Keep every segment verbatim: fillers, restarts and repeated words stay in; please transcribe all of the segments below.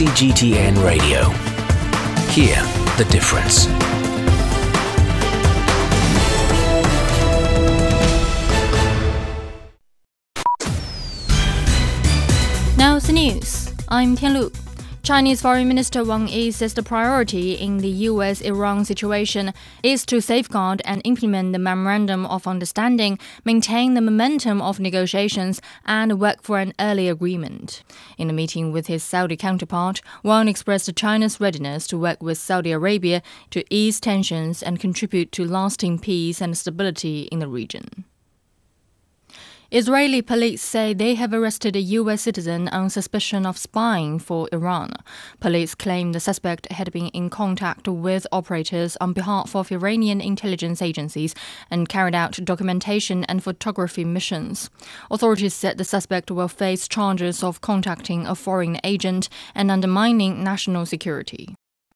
C G T N Radio. Hear the difference. Now the news. I'm Tianlu. Chinese Foreign Minister Wang Yi says the priority in the U S Iran situation is to safeguard and implement the Memorandum of Understanding, maintain the momentum of negotiations, and work for an early agreement. In a meeting with his Saudi counterpart, Wang expressed China's readiness to work with Saudi Arabia to ease tensions and contribute to lasting peace and stability in the region. Israeli police say they have arrested a U S citizen on suspicion of spying for Iran. Police claim the suspect had been in contact with operators on behalf of Iranian intelligence agencies and carried out documentation and photography missions. Authorities said the suspect will face charges of contacting a foreign agent and undermining national security.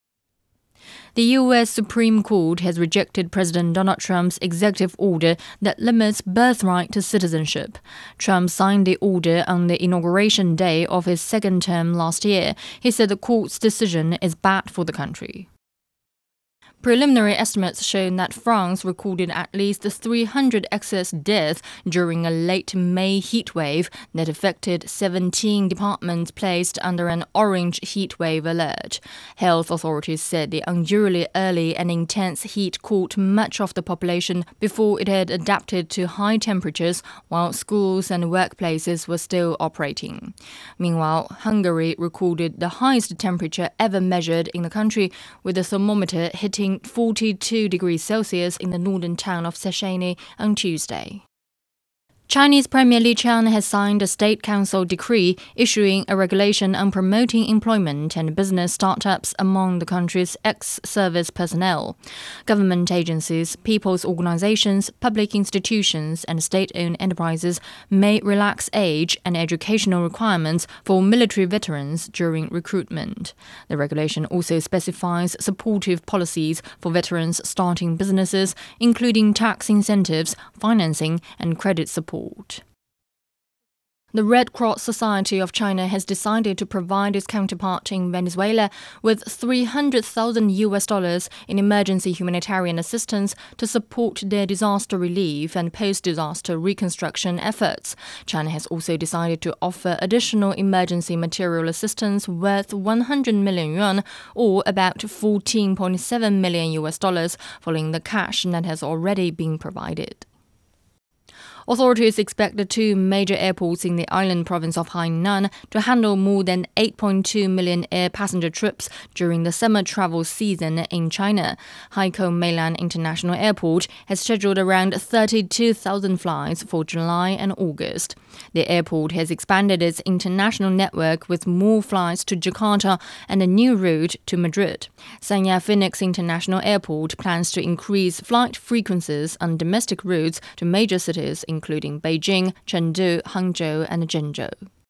The U S Supreme Court has rejected President Donald Trump's executive order that limits birthright to citizenship. Trump signed the order on the inauguration day of his second term last year. He said the court's decision is bad for the country. Preliminary estimates show that France recorded at least three hundred excess deaths during a late May heatwave that affected seventeen departments placed under an orange heatwave alert. Health authorities said the unduly early and intense heat caught much of the population before it had adapted to high temperatures, while schools and workplaces were still operating. Meanwhile, Hungary recorded the highest temperature ever measured in the country, with the thermometer hitting forty-two degrees Celsius in the northern town of Széchenyi on Tuesday. Chinese Premier Li Qiang has signed a State Council decree issuing a regulation on promoting employment and business startups among the country's ex-service personnel. Government agencies, people's organizations, public institutions, and state-owned enterprises may relax age and educational requirements for military veterans during recruitment. The regulation also specifies supportive policies for veterans starting businesses, including tax incentives, financing, and credit support. The Red Cross Society of China has decided to provide its counterpart in Venezuela with three hundred thousand U S dollars in emergency humanitarian assistance to support their disaster relief and post-disaster reconstruction efforts. China has also decided to offer additional emergency material assistance worth one hundred million yuan, or about fourteen point seven million U S dollars, following the cash that has already been provided. Authorities expect the two major airports in the island province of Hainan to handle more than eight point two million air passenger trips during the summer travel season in China. Haikou Meilan International Airport has scheduled around thirty-two thousand flights for July and August. The airport has expanded its international network with more flights to Jakarta and a new route to Madrid. Sanya Phoenix International Airport plans to increase flight frequencies on domestic routes to major cities including Beijing, Chengdu, Hangzhou, and Zhengzhou.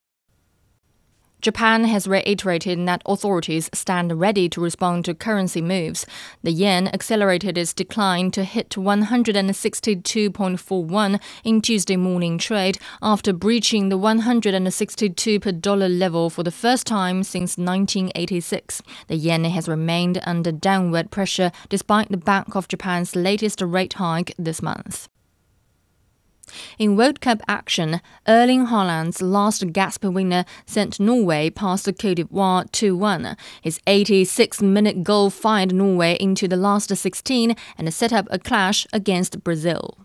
Japan has reiterated that authorities stand ready to respond to currency moves. The yen accelerated its decline to hit one hundred sixty-two point four one in Tuesday morning trade after breaching the one hundred sixty-two per dollar level for the first time since nineteen eighty-six. The yen has remained under downward pressure despite the Bank of Japan's latest rate hike this month. In World Cup action, Erling Haaland's last gasp winner sent Norway past Côte d'Ivoire two one. His eighty-sixth minute goal fired Norway into the last sixteen and set up a clash against Brazil.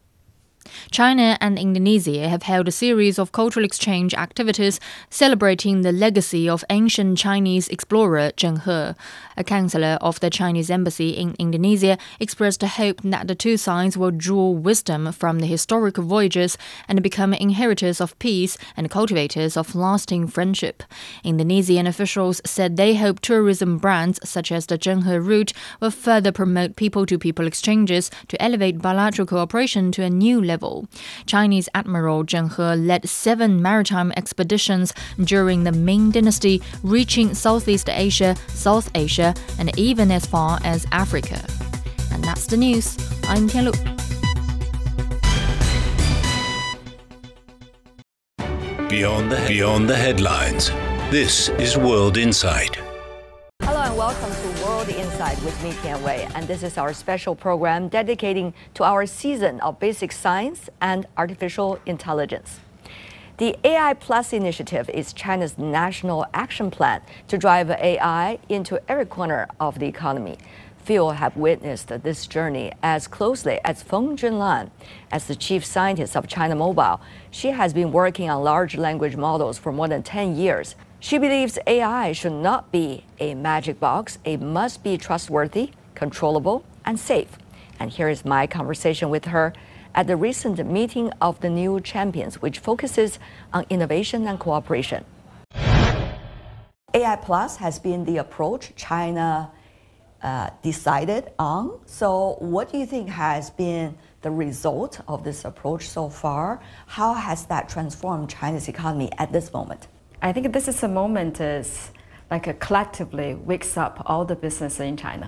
China and Indonesia have held a series of cultural exchange activities celebrating the legacy of ancient Chinese explorer Zheng He. A counselor of the Chinese embassy in Indonesia expressed a hope that the two sides will draw wisdom from the historic voyages and become inheritors of peace and cultivators of lasting friendship. Indonesian officials said they hope tourism brands such as the Zheng He route will further promote people-to-people exchanges to elevate bilateral cooperation to a new level. Chinese Admiral Zheng He led seven maritime expeditions during the Ming Dynasty, reaching Southeast Asia, South Asia, and even as far as Africa. And that's the news. I'm Tianlu. Beyond the, beyond the headlines. This is World Insight. Hello and welcome to World Insight with me, Tian Wei. And this is our special program dedicating to our season of basic science and artificial intelligence. The A I Plus initiative is China's national action plan to drive A I into every corner of the economy. Few have witnessed this journey as closely as Feng Zhenlan. As the chief scientist of China Mobile, she has been working on large language models for more than ten years. She believes A I should not be a magic box. It must be trustworthy, controllable, and safe. And here is my conversation with her at the recent meeting of the new champions, which focuses on innovation and cooperation. A I Plus has been the approach China uh, decided on. So what do you think has been the result of this approach so far? How has that transformed China's economy at this moment? I think this is a moment is like a collectively wakes up all the business in China,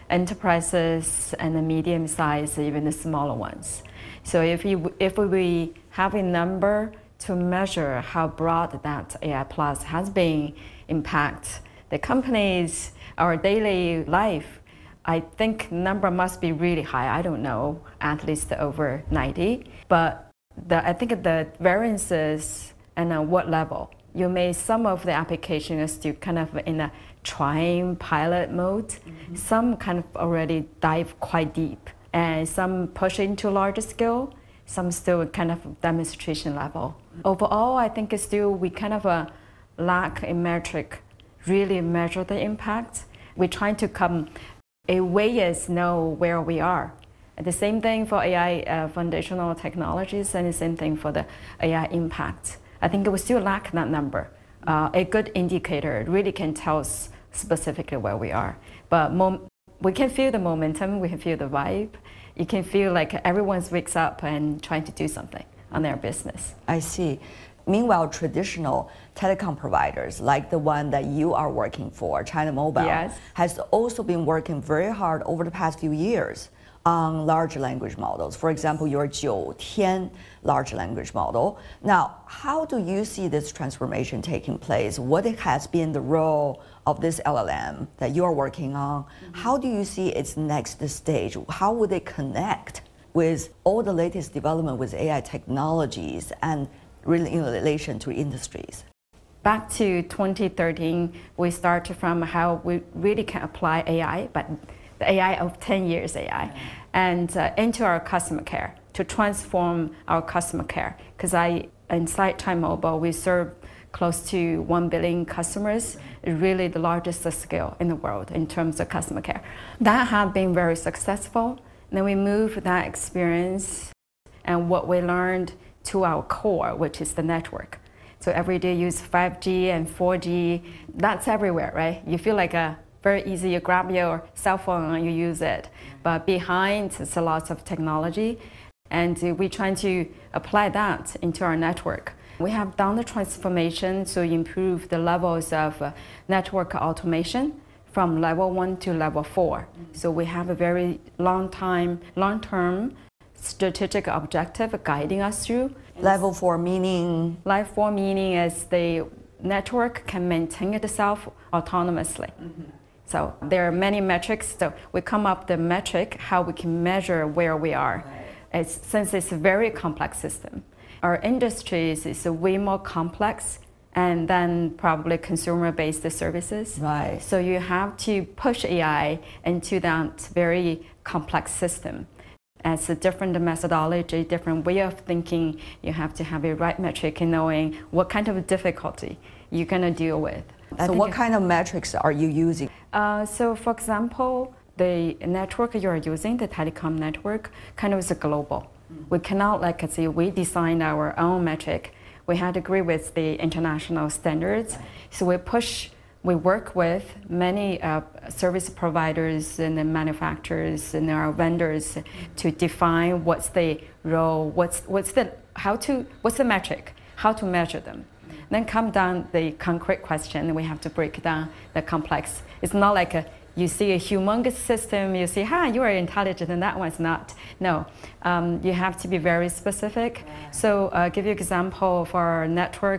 enterprises and the medium size, even the smaller ones. So if you if we have a number to measure how broad that A I Plus has been impact the companies, our daily life, I think number must be really high. I don't know, at least over ninety. But the, I think the variances and at what level. You may, some of the application is still kind of in a trying pilot mode. Mm-hmm. Some kind of already dive quite deep, and some push into larger scale, some still kind of demonstration level. Mm-hmm. Overall, I think it's still we kind of uh, lack a metric, really measure the impact. We're trying to come a way is know where we are. And the same thing for A I uh, foundational technologies, and the same thing for the A I impact. I think we still lack that number. Uh, a good indicator really can tell us specifically where we are. But mom- we can feel the momentum, we can feel the vibe. You can feel like everyone wakes up and trying to do something on their business. I see. Meanwhile, traditional telecom providers, like the one that you are working for, China Mobile, yes. has also been working very hard over the past few years on large language models. For example, your Jiu Tian large language model. Now, how do you see this transformation taking place? What has been the role of this L L M that you are working on? Mm-hmm. How do you see its next stage? How would it connect with all the latest development with A I technologies and really in relation to industries? Back to twenty thirteen, we started from how we really can apply A I, but the A I of ten years A I, and uh, into our customer care to transform our customer care. Because I, inside China Mobile, we serve close to one billion customers, really the largest scale in the world in terms of customer care. That has been very successful. And then we moved that experience and what we learned to our core, which is the network. So every day use five G and four G, that's everywhere, right? You feel like a very easy, you grab your cell phone and you use it. But behind, it's a lot of technology. And we're trying to apply that into our network. We have done the transformation to improve the levels of uh, network automation from level one to level four. Mm-hmm. So we have a very long time, long-term strategic objective guiding us through. Level four meaning? Level four meaning is the network can maintain itself autonomously. Mm-hmm. So there are many metrics. So we come up the metric how we can measure where we are. Right. It's, since it's a very complex system, our industry is, is way more complex and then probably consumer-based services. Right. So you have to push A I into that very complex system. It's a different methodology, different way of thinking. You have to have a right metric in knowing what kind of difficulty you're going to deal with. So what kind of metrics are you using? Uh, so for example, the network you're using, the telecom network, kind of is a global. Mm. We cannot, like I say, we design our own metric. We had to agree with the international standards. Right. So we push, we work with many uh, service providers and the manufacturers and our vendors mm. to define what's the role, what's what's the how to what's the metric, how to measure them. Then come down the concrete question, and we have to break down the complex. It's not like a, you see a humongous system, you see, ha, you are intelligent, and that one's not. No, um, you have to be very specific. Yeah. So uh, give you an example for our network.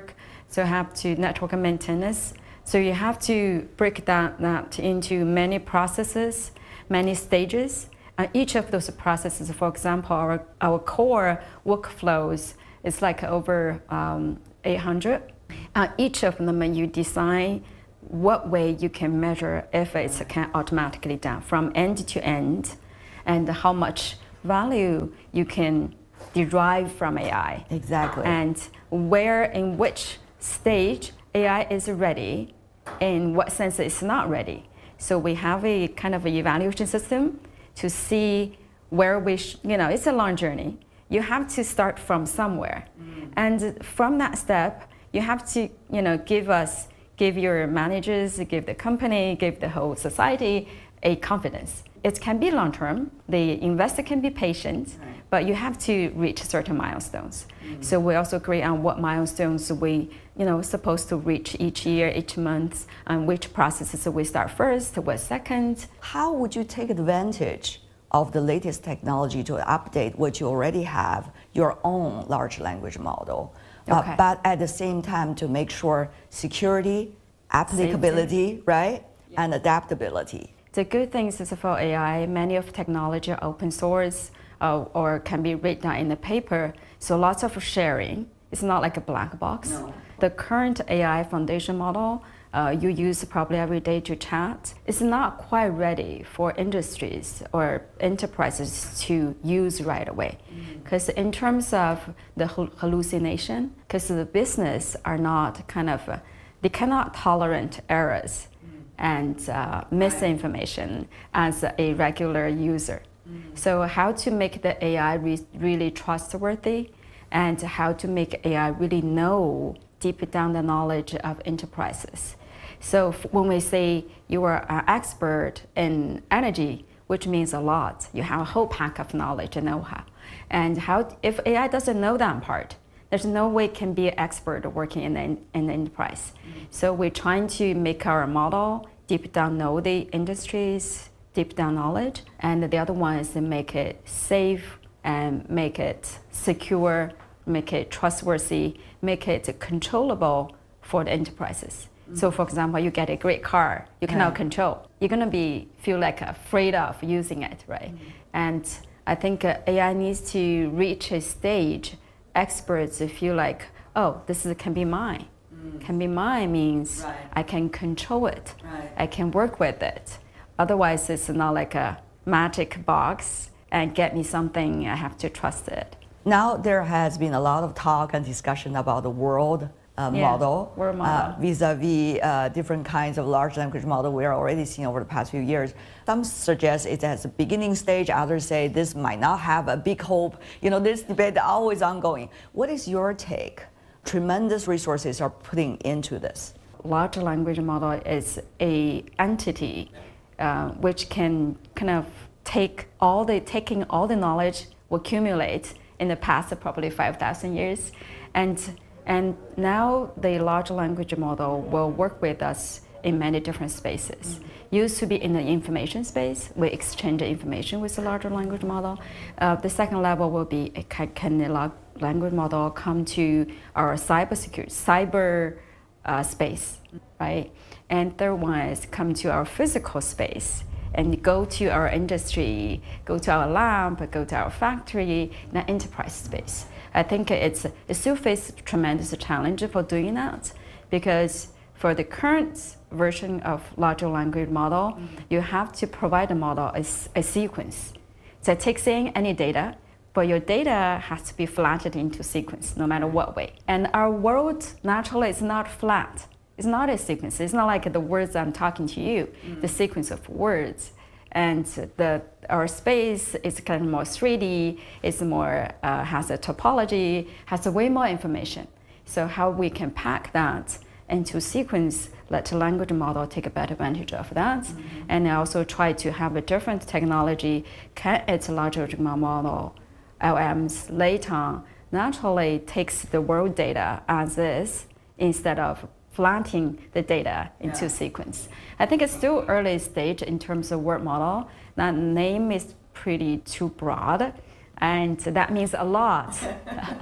So you have to network maintenance. So you have to break that, that into many processes, many stages. And each of those processes, for example, our, our core workflows is like over um, eight hundred. Uh, each of them, you design what way you can measure if it's can automatically done from end to end, and how much value you can derive from A I. Exactly. And where, in which stage A I is ready, in what sense it's not ready. So we have a kind of an evaluation system to see where we, sh- you know, it's a long journey. You have to start from somewhere. Mm. And from that step, you have to, you know, give us, give your managers, give the company, give the whole society a confidence. It can be long term, the investor can be patient, right. But you have to reach certain milestones. Mm. So we also agree on what milestones we, you know, supposed to reach each year, each month, and which processes we start first, what second. How would you take advantage of the latest technology to update what you already have, your own large language model, okay. uh, but at the same time to make sure security, applicability, Safety. right, yeah. and adaptability? The good things is for A I, many of technology are open source uh, or can be written in the paper, so lots of sharing. It's not like a black box. No. The current A I foundation model uh, you use probably every day to chat is not quite ready for industries or enterprises to use right away. Because mm-hmm. in terms of the hallucination, because the business are not kind of, uh, they cannot tolerate errors mm-hmm. and uh, misinformation as a regular user. Mm-hmm. So how to make the A I re- really trustworthy, and how to make A I really know deep down the knowledge of enterprises. So when we say you are an expert in energy, which means a lot, you have a whole pack of knowledge and know-how. And how, if A I doesn't know that part, there's no way it can be an expert working in the, in the enterprise. Mm-hmm. So we're trying to make our model deep down know the industries, deep down knowledge, and the other one is to make it safe and make it secure, make it trustworthy, make it controllable for the enterprises. Mm-hmm. So for example, you get a great car, you cannot yeah. control. You're gonna be feel like afraid of using it, right? Mm-hmm. And I think uh, A I needs to reach a stage, experts feel like, oh, this is, can be mine. Mm-hmm. Can be mine means right. I can control it, right. I can work with it. Otherwise, it's not like a magic box and get me something, I have to trust it. Now there has been a lot of talk and discussion about the world uh, yeah, model, world model. Uh, vis-a-vis uh, different kinds of large language model we are already seeing over the past few years. Some suggest it has a beginning stage, others say this might not have a big hope. You know, this debate is always ongoing. What is your take? Tremendous resources are putting into this. Large language model is a entity uh, which can kind of take all the taking all the knowledge we accumulate in the past probably five thousand years, and and now the large language model will work with us in many different spaces. Mm-hmm. Used to be in the information space, we exchange information with the larger language model. Uh, the second level will be a, can the large language model come to our cyber security, cyber uh, space, right? And third one is come to our physical space and go to our industry, go to our lab, go to our factory, in the enterprise space. I think it's, it still faces a tremendous challenge for doing that, because for the current version of large language model, mm-hmm. you have to provide the model a, a sequence that takes in any data, but your data has to be flattened into sequence, no matter what way. And our world naturally is not flat. It's not a sequence. It's not like the words I'm talking to you, mm-hmm. the sequence of words. And the our space is kind of more three D, it's more, uh, has a topology, has a way more information. So how we can pack that into sequence, let the language model take a better advantage of that. Mm-hmm. And also try to have a different technology, can its large language model, L Ms, later naturally takes the world data as is, instead of flattening the data into yeah. sequence. I think it's still early stage in terms of word model. That name is pretty too broad, and that means a lot.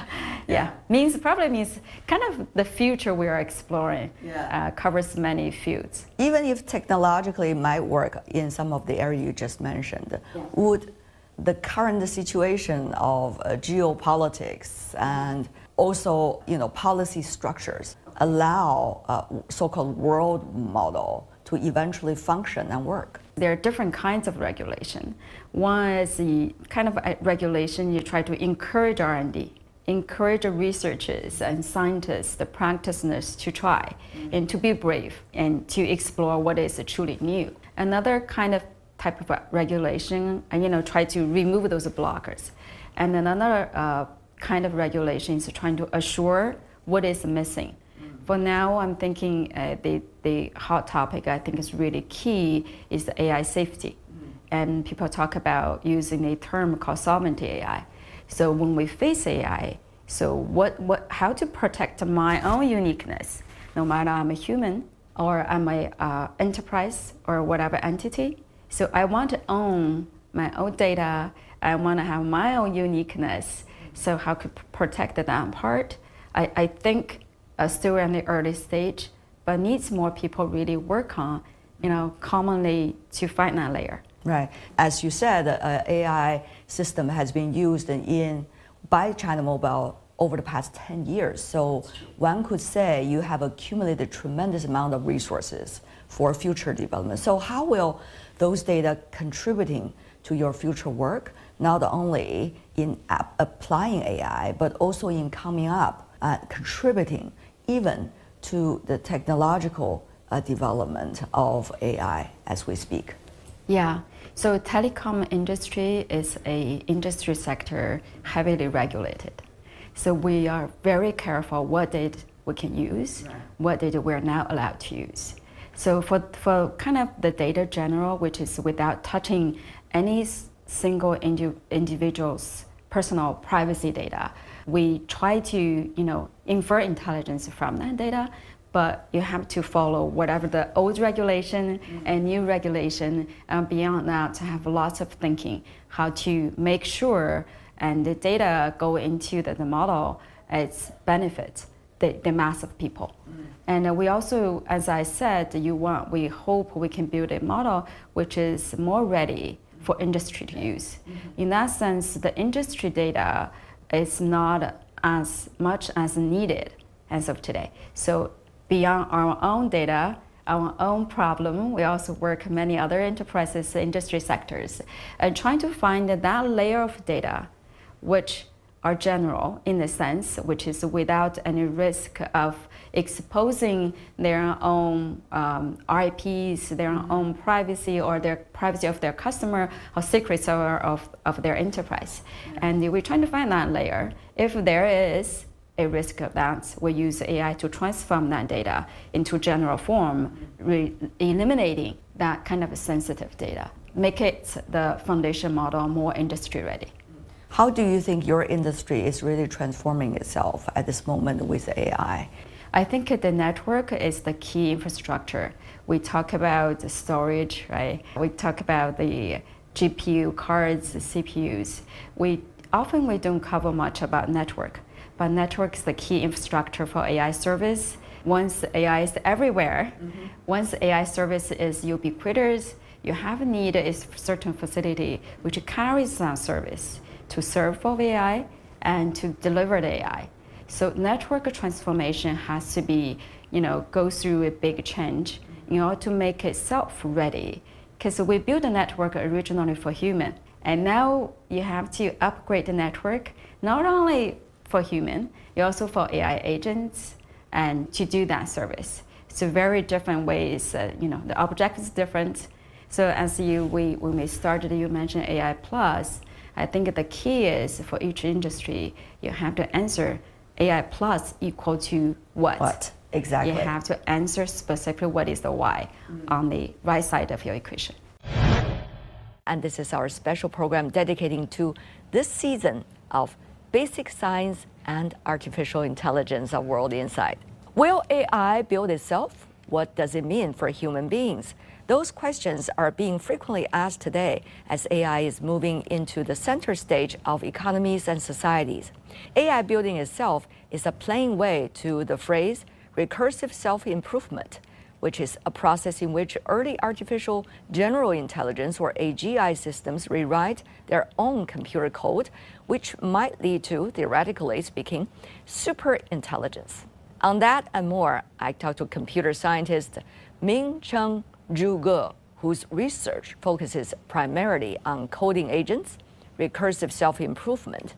Yeah, means probably means kind of the future we are exploring. Yeah. Uh, covers many fields. Even if technologically it might work in some of the area you just mentioned, Yeah. would the current situation of uh, geopolitics and also, you know, policy structures allow a so-called world model to eventually function and work? There are different kinds of regulation. One is the kind of uh, regulation you try to encourage R and D, encourage researchers and scientists, the practitioners to try mm-hmm. and to be brave and to explore what is truly new. Another kind of type of regulation, and you know, try to remove those blockers. And another uh, kind of regulation is trying to assure what is missing. Mm. For now, I'm thinking uh, the, the hot topic I think is really key is the A I safety. Mm. And people talk about using a term called sovereignty A I. So when we face A I, so what, what, how to protect my own uniqueness, no matter I'm a human or I'm a uh, enterprise or whatever entity. So I want to own my own data. I want to have my own uniqueness. So how to protect that part? I, I think uh, still in the early stage, but needs more people really work on, you know, commonly to find that layer. Right. As you said, uh, A I system has been used in by China Mobile over the past ten years. So one could say you have accumulated tremendous amount of resources for future development. So how will those data contributing to your future work, not only in ap- applying A I, but also in coming up and uh, contributing even to the technological uh, development of A I as we speak? Yeah, so telecom industry is a industry sector heavily regulated. So we are very careful what data we can use, right. what data we're not allowed to use. So for, for kind of the data general, which is without touching any single indi- individual's personal privacy data, we try to, you know, infer intelligence from that data, but you have to follow whatever the old regulation mm-hmm. and new regulation, and beyond that to have lots of thinking how to make sure and the data go into the, the model its benefits the, the mass of people. Mm-hmm. And uh, we also, as I said, you want, we hope we can build a model which is more ready for industry to use. Mm-hmm. In that sense, the industry data is not as much as needed as of today. So beyond our own data, our own problem, we also work many other enterprises, industry sectors, and trying to find that layer of data which are general in a sense, which is without any risk of exposing their own um, I Ps, their mm-hmm. own privacy or their privacy of their customer or secrets of, of, of their enterprise. Mm-hmm. And we're trying to find that layer. If there is a risk of that, we use A I to transform that data into general form, re- eliminating that kind of sensitive data, make it the foundation model more industry ready. How do you think your industry is really transforming itself at this moment with A I? I think the network is the key infrastructure. We talk about the storage, right? We talk about the G P U cards, the C P Us. We often we don't cover much about network, but network is the key infrastructure for A I service. Once A I is everywhere, mm-hmm. once A I service is ubiquitous, you have a need a certain facility which carries that service to serve for A I and to deliver the A I. So network transformation has to be, you know, go through a big change in order to make itself ready. Because we built a network originally for human, and now you have to upgrade the network, not only for human, you also for A I agents, and to do that service. So very different ways, uh, you know, the object is different. So as you, we, when we started, you mentioned A I plus, I think the key is for each industry, you have to answer A I plus equal to what? What, exactly. You have to answer specifically what is the why mm-hmm. on the right side of your equation. And this is our special program dedicating to this season of Basic Science and Artificial Intelligence of World Insight. Will A I build itself? What does it mean for human beings? Those questions are being frequently asked today as A I is moving into the center stage of economies and societies. A I building itself is a plain way to the phrase recursive self-improvement, which is a process in which early artificial general intelligence or A G I systems rewrite their own computer code, which might lead to, theoretically speaking, superintelligence. On that and more, I talked to computer scientist Ming-Cheng Zhuge, whose research focuses primarily on coding agents, recursive self-improvement,